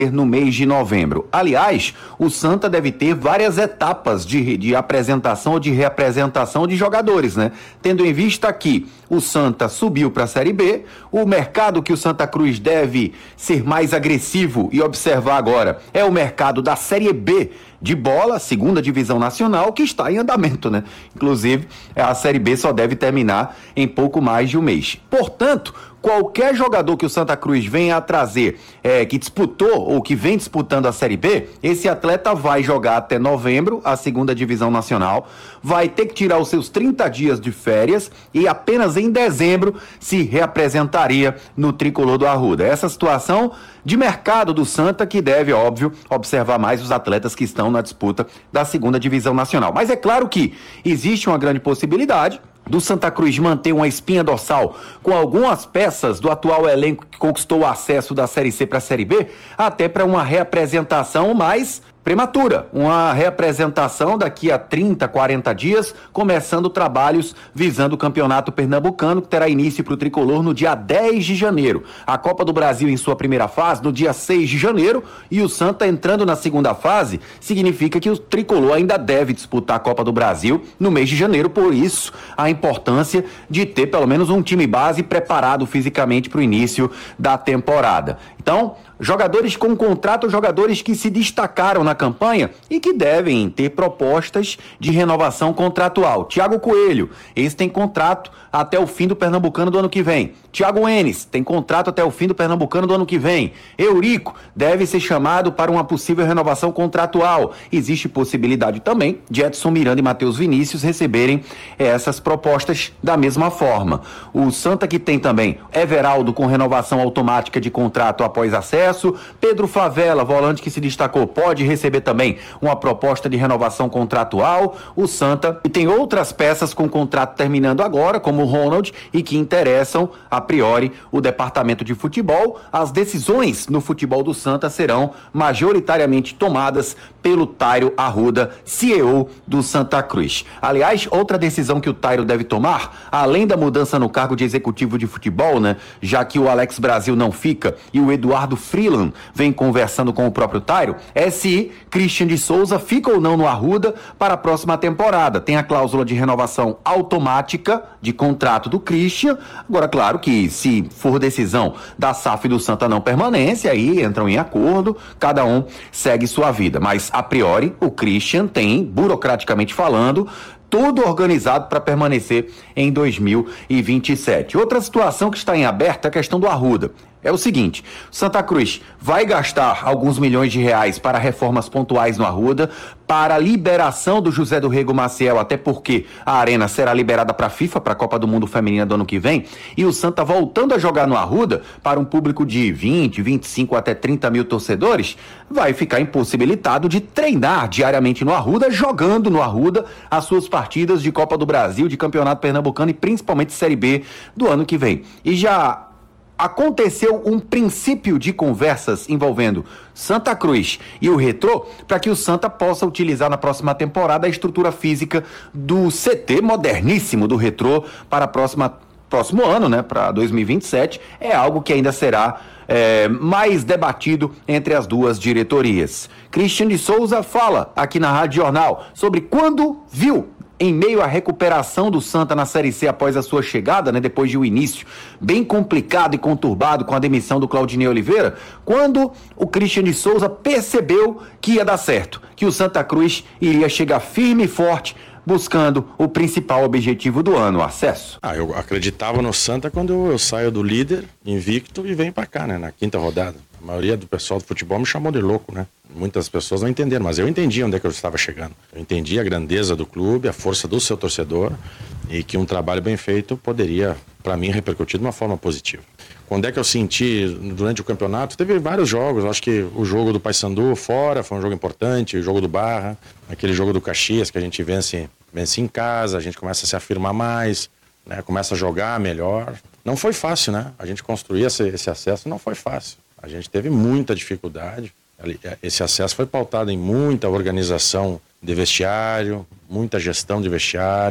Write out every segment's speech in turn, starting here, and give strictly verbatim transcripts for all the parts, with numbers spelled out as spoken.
no mês de novembro. Aliás, o Santa deve ter várias etapas de, de apresentação ou de reapresentação de jogadores, né? Tendo em vista que o Santa subiu para a Série B, o mercado que o Santa Cruz deve ser mais agressivo e observar agora é o mercado da Série B de bola, segunda divisão nacional, que está em andamento, né? Inclusive, a Série B só deve terminar em pouco mais de um mês. Portanto, qualquer jogador que o Santa Cruz venha a trazer, é, que disputou ou que vem disputando a Série B, esse atleta vai jogar até novembro a segunda divisão nacional, vai ter que tirar os seus trinta dias de férias e apenas em dezembro se reapresentaria no tricolor do Arruda. Essa situação de mercado do Santa que deve, óbvio, observar mais os atletas que estão na disputa da segunda divisão nacional. Mas é claro que existe uma grande possibilidade do Santa Cruz manter uma espinha dorsal com algumas peças do atual elenco que conquistou o acesso da Série C para a Série B, até para uma reapresentação mais prematura, uma reapresentação daqui a trinta, quarenta dias, começando trabalhos visando o Campeonato Pernambucano, que terá início para o tricolor no dia dez de janeiro. A Copa do Brasil em sua primeira fase no dia seis de janeiro, e o Santa entrando na segunda fase significa que o tricolor ainda deve disputar a Copa do Brasil no mês de janeiro, por isso a importância de ter pelo menos um time base preparado fisicamente para o início da temporada. Então, jogadores com contrato, jogadores que se destacaram na campanha e que devem ter propostas de renovação contratual. Thiago Coelho, esse tem contrato até o fim do Pernambucano do ano que vem. Thiago Enes tem contrato até o fim do Pernambucano do ano que vem. Eurico deve ser chamado para uma possível renovação contratual. Existe possibilidade também de Edson Miranda e Matheus Vinícius receberem essas propostas da mesma forma. O Santa que tem também Everaldo com renovação automática de contrato após acesso. Pedro Favela, volante que se destacou, pode receber também uma proposta de renovação contratual. O Santa e tem outras peças com contrato terminando agora, como o Ronald, e que interessam a priori o departamento de futebol. As decisões no futebol do Santa serão majoritariamente tomadas pelo Tairo Arruda, C E O do Santa Cruz. Aliás, outra decisão que o Tairo deve tomar, além da mudança no cargo de executivo de futebol, né, já que o Alex Brasil não fica e o Eduardo Freeland vem conversando com o próprio Tairo, é se Christian de Souza fica ou não no Arruda para a próxima temporada. Tem a cláusula de renovação automática de contrato do Christian. Agora, claro que se for decisão da S A F e do Santa não permanece, aí entram em acordo, cada um segue sua vida. Mas, a priori, o Christian tem, burocraticamente falando, tudo organizado para permanecer em dois mil e vinte e sete. Outra situação que está em aberto é a questão do Arruda. É o seguinte, Santa Cruz vai gastar alguns milhões de reais para reformas pontuais no Arruda, para a liberação do José do Rego Maciel, até porque a arena será liberada para a FIFA, para a Copa do Mundo Feminina do ano que vem, e o Santa voltando a jogar no Arruda para um público de vinte, vinte e cinco até trinta mil torcedores, vai ficar impossibilitado de treinar diariamente no Arruda, jogando no Arruda as suas partidas de Copa do Brasil, de Campeonato Pernambucano e principalmente Série B do ano que vem. E já aconteceu um princípio de conversas envolvendo Santa Cruz e o Retrô para que o Santa possa utilizar na próxima temporada a estrutura física do C T moderníssimo do Retrô para a próxima, próximo ano, né, para dois mil e vinte e sete. É algo que ainda será é, mais debatido entre as duas diretorias. Christian de Souza fala aqui na Rádio Jornal sobre quando viu, em meio à recuperação do Santa na Série C após a sua chegada, né, depois de um início bem complicado e conturbado com a demissão do Claudinei Oliveira, quando o Christian de Souza percebeu que ia dar certo, que o Santa Cruz iria chegar firme e forte, buscando o principal objetivo do ano, o acesso. Ah, eu acreditava no Santa quando eu saio do líder, invicto, e venho pra cá, né, na quinta rodada. A maioria do pessoal do futebol me chamou de louco, né? Muitas pessoas não entenderam, mas eu entendi onde é que eu estava chegando. Eu entendi a grandeza do clube, a força do seu torcedor e que um trabalho bem feito poderia, para mim, repercutir de uma forma positiva. Quando é que eu senti durante o campeonato? Teve vários jogos, acho que o jogo do Paysandu fora foi um jogo importante, o jogo do Barra, aquele jogo do Caxias que a gente vence, vence em casa, a gente começa a se afirmar mais, né? Começa a jogar melhor. Não foi fácil, né? A gente construir esse, esse acesso não foi fácil. A gente teve muita dificuldade. Esse acesso foi pautado em muita organização de vestiário, muita gestão de vestiário,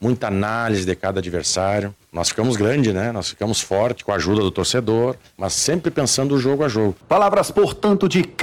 muita análise de cada adversário. Nós ficamos grande, né? Nós ficamos forte com a ajuda do torcedor, mas sempre pensando o jogo a jogo. Palavras, portanto, de